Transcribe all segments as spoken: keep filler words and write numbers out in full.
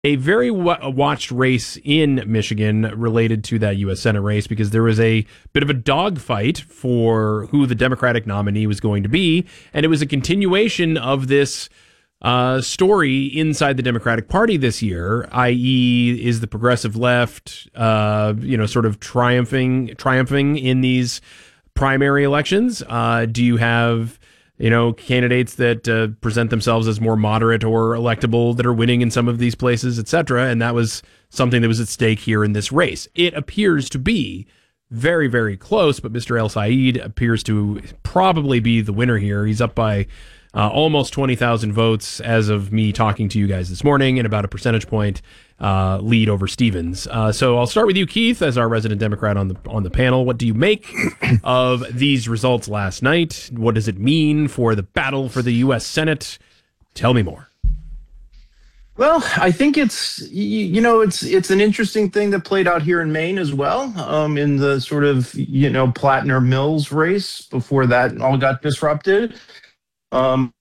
A very w- watched race in Michigan related to that U S. Senate race because there was a bit of a dogfight for who the Democratic nominee was going to be, and it was a continuation of this uh, story inside the Democratic Party this year, that is, is the progressive left, uh, you know, sort of triumphing, triumphing in these primary elections? Uh, do you have you know, candidates that uh, present themselves as more moderate or electable that are winning in some of these places, et cetera. And that was something that was at stake here in this race. It appears to be very, very close, but Mister El-Sayed appears to probably be the winner here. He's up by uh, almost twenty thousand votes as of me talking to you guys this morning, and about a percentage point uh, lead over Stevens. Uh, so I'll start with you, Keith, as our resident Democrat on the on the panel. What do you make of these results last night? What does it mean for the battle for the U S. Senate? Tell me more. Well, I think it's, you know, it's it's an interesting thing that played out here in Maine as well, um, in the sort of, you know, Plattner Mills race before that all got disrupted. Um,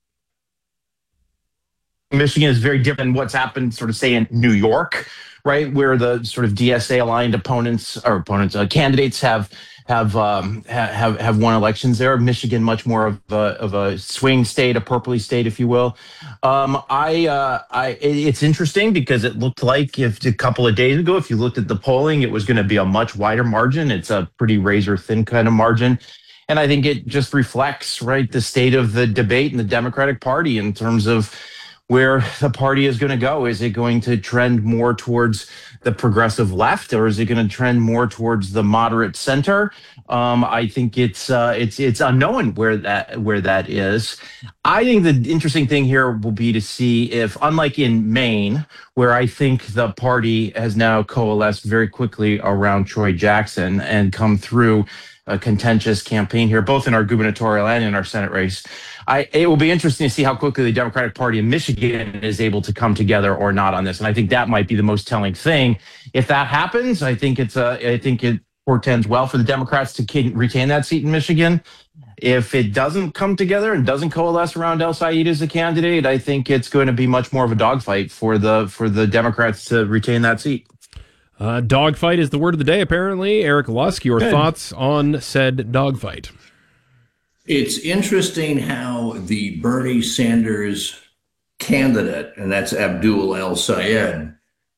Michigan is very different than what's happened, sort of, say, in New York, right, where the sort of D S A aligned opponents or opponents uh, candidates have have um, have have won elections there. Michigan, much more of a, of a swing state, a purpley state, if you will. Um, I, uh, I, it's interesting because it looked like if a couple of days ago, if you looked at the polling, it was going to be a much wider margin. It's a pretty razor thin kind of margin. And I think it just reflects, right, the state of the debate in the Democratic Party in terms of where the party is going to go. Is it going to trend more towards the progressive left, or is it going to trend more towards the moderate center? Um, I think it's uh, it's it's unknown where that where that is. I think the interesting thing here will be to see if, unlike in Maine, where I think the party has now coalesced very quickly around Troy Jackson and come through a contentious campaign here, both in our gubernatorial and in our Senate race. I, it will be interesting to see how quickly the Democratic Party in Michigan is able to come together or not on this. And I think that might be the most telling thing. If that happens, I think it's a, I think it portends well for the Democrats to retain that seat in Michigan. If it doesn't come together and doesn't coalesce around El-Sayed as a candidate, I think it's going to be much more of a dogfight for the for the Democrats to retain that seat. Uh, dogfight is the word of the day, apparently. Eric Lusk, your Good. thoughts on said dogfight? It's interesting how the Bernie Sanders candidate, and that's Abdul El-Sayed,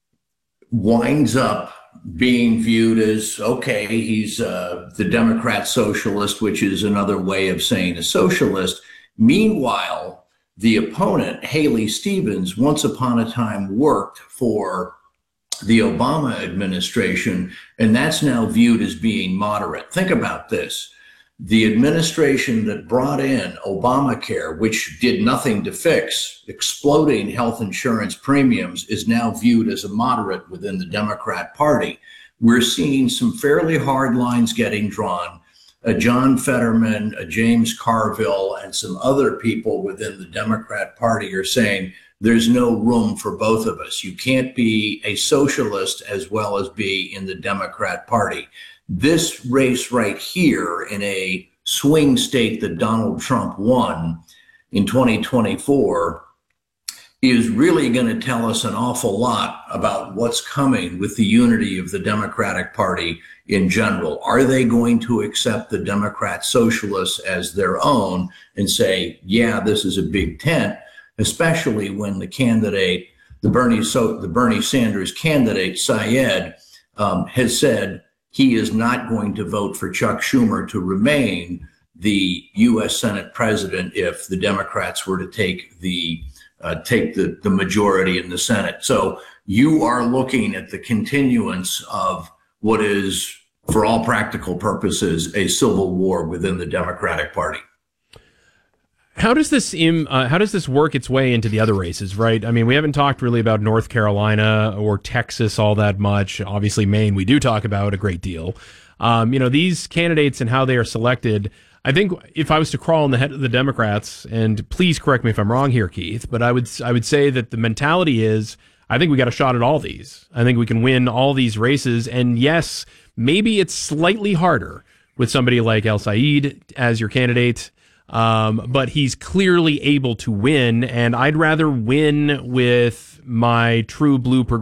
winds up being viewed as, okay, he's uh, the Democrat socialist, which is another way of saying a socialist. Meanwhile, the opponent, Haley Stevens, once upon a time worked for the Obama administration, and that's now viewed as being moderate. Think about this. The administration that brought in Obamacare, which did nothing to fix exploding health insurance premiums, is now viewed as a moderate within the Democrat Party. We're seeing some fairly hard lines getting drawn. Uh, John Fetterman, uh, James Carville, and some other people within the Democrat Party are saying there's no room for both of us. You can't be a socialist as well as be in the Democrat Party. This race right here in a swing state that Donald Trump won in twenty twenty-four is really going to tell us an awful lot about what's coming with the unity of the Democratic Party in general. Are they going to accept the Democrat socialists as their own and say, yeah, this is a big tent, especially when the candidate, the Bernie, so the Bernie Sanders candidate, Syed, um, has said he is not going to vote for Chuck Schumer to remain the U S Senate president if the Democrats were to take the uh, take the, the majority in the Senate. So you are looking at the continuance of what is, for all practical purposes, a civil war within the Democratic Party. How does this im, uh, how does this work its way into the other races, right? I mean, we haven't talked really about North Carolina or Texas all that much. Obviously, Maine, we do talk about a great deal. Um, you know, these candidates and how they are selected, I think if I was to crawl in the head of the Democrats, and please correct me if I'm wrong here, Keith, but I would I would say that the mentality is, I think we got a shot at all these. I think we can win all these races. And yes, maybe it's slightly harder with somebody like El-Sayed as your candidate. Um, but he's clearly able to win, and I'd rather win with my true blue